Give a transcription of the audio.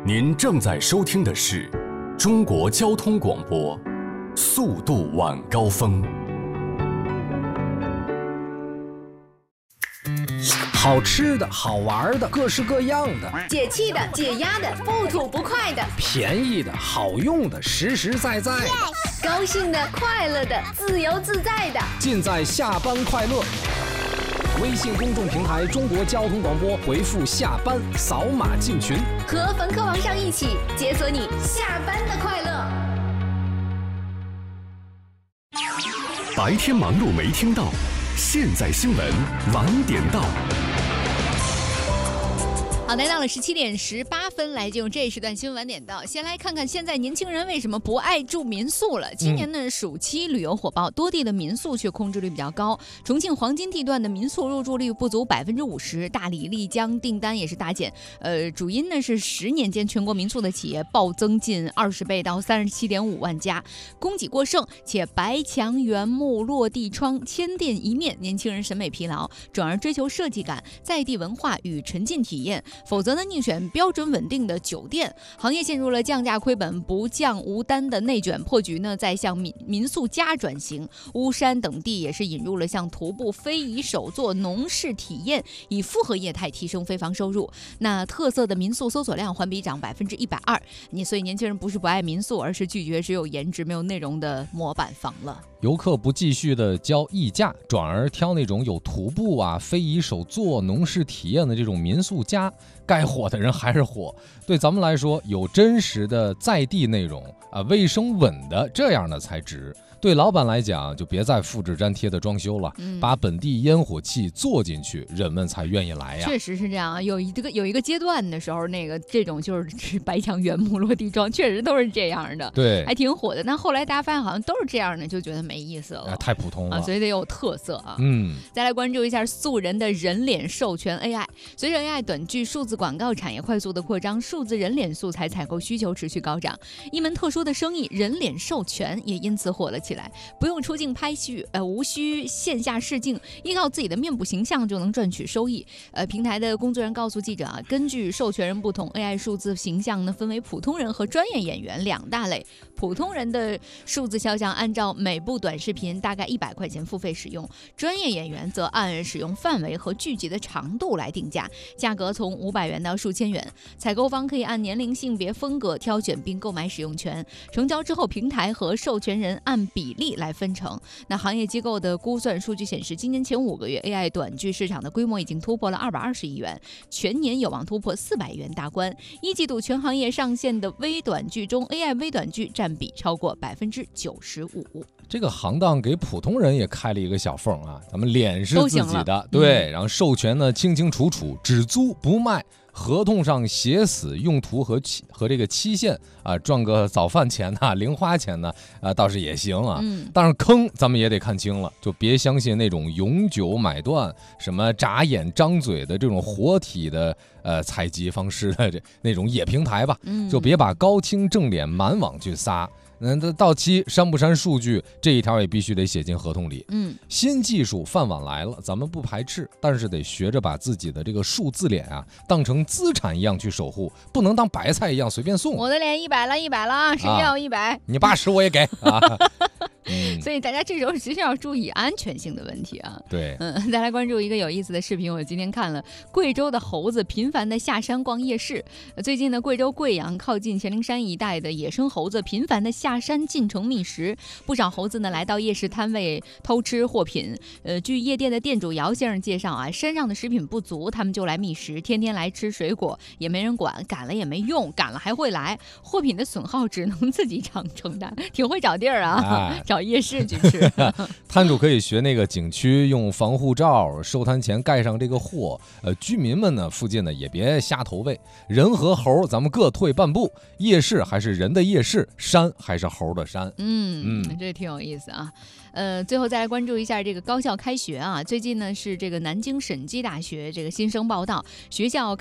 您正在收听的是中国交通广播，速度晚高峰。 好吃的好玩的各式各样的， 解气的解压的不吐不快的， 便宜的好用的实实在在的， 高兴的快乐的自由自在的， 尽在下班快乐。微信公众平台中国交通广播，回复下班扫码进群， 和冯科王上一起解锁你下班的快乐。 白天忙碌没听到，现在新闻晚点到。 好，来到了17点18分，来进入这一时段新闻晚点到。先来看看现在年轻人为什么不爱住民宿了。今年呢，暑期旅游火爆，多地的民宿却空置率比较高。重庆黄金地段的民宿入住率不足50%，大理、丽江订单也是大减。主因呢是10年间全国民宿的企业暴增近20倍到37.5万家，供给过剩，且白墙原木落地窗千店一面，年轻人审美疲劳，转而追求设计感、在地文化与沉浸体验。否则呢，宁选标准稳定的酒店。行业陷入了降价亏本不降无单的内卷，破局呢在向民宿加转型。巫山等地也是引入了像徒步、非遗手作、农事体验，以复合业态提升非房收入。那特色的民宿搜索量环比涨120%。所以年轻人不是不爱民宿，而是拒绝只有颜值没有内容的模板房了。 游客不继续的交溢价，转而挑那种有徒步啊、非遗手作、农事体验的这种民宿家，该火的人还是火。对咱们来说，有真实的在地内容啊，卫生稳的这样的才值。对老板来讲，就别再复制粘贴的装修了，把本地烟火气做进去，人们才愿意来呀。 确实是这样啊，有一个阶段的时候，这种就是白墙原木落地窗，确实都是这样的， 对， 还挺火的。但后来大家发现好像都是这样的，就觉得没意思了， 太普通了， 所以得有特色啊。再来关注一下素人的人脸授权 AI。随着 AI 短剧数字广告产业快速的扩张，数字人脸素材采购需求持续高涨，一门特殊的生意人脸授权也因此火了起来。不用出镜拍戏，无需线下试镜，依靠自己的面部形象就能赚取收益。平台的工作人员告诉记者啊，根据授权人不同 ，AI 数字形象呢分为普通人和专业演员2大类。普通人的数字肖像按照每部短视频大概100块钱付费使用，专业演员则按使用范围和剧集的长度来定价，价格从500元到数千元。采购方可以按年龄、性别、风格挑选并购买使用权，成交之后，平台和授权人按比例来分成。那行业机构的估算数据显示，今年前5个月 AI 短剧市场的规模已经突破了220亿元，全年有望突破400亿元大关。一季度全行业上线的微短剧中 ，AI 微短剧占比超过95%。 这个行当给普通人也开了一个小缝啊，咱们脸是自己的，对，然后授权呢清清楚楚，只租不卖。合同上写死用途和这个期限啊，赚个早饭钱呐、零花钱呢倒是也行啊。但是坑咱们也得看清了，就别相信那种永久买断、什么眨眼张嘴的这种活体的采集方式的那种野平台吧。就别把高清正脸满网去撒。到期删不删数据这一条也必须得写进合同里。新技术饭碗来了，咱们不排斥，但是得学着把自己的这个数字脸啊当成资产一样去守护，不能当白菜一样随便送。 我的脸100了，谁要100？ 你80我也给啊。 所以大家这时候其实要注意安全性的问题啊。 对， 再来关注一个有意思的视频，我今天看了，贵州的猴子频繁的下山逛夜市。最近呢，贵州贵阳靠近黔灵山一带的野生猴子频繁的下山进城觅食，不少猴子呢来到夜市摊位偷吃货品。据夜店的店主姚先生介绍啊，山上的食品不足，他们就来觅食，天天来吃水果，也没人管，赶了也没用，赶了还会来，货品的损耗只能自己承担，挺会找地儿啊。找夜市去吃。 摊主可以学那个景区用防护罩收摊前盖上这个货。居民们呢附近呢也别瞎投喂，人和猴咱们各退半步，夜市还是人的夜市，山还是猴的山。 这挺有意思啊。最后再来关注一下这个高校开学啊，最近呢是这个南京审计大学这个新生报到，学校